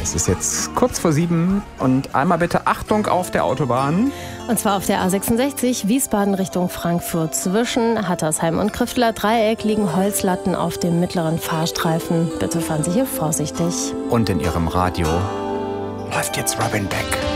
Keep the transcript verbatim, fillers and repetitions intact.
Es ist jetzt kurz vor sieben und einmal bitte Achtung auf der Autobahn. Und zwar auf der A sechsundsechzig, Wiesbaden Richtung Frankfurt. Zwischen Hattersheim und Krifteler Dreieck liegen Holzlatten auf dem mittleren Fahrstreifen. Bitte fahren Sie hier vorsichtig. Und in Ihrem Radio läuft jetzt Robin Beck.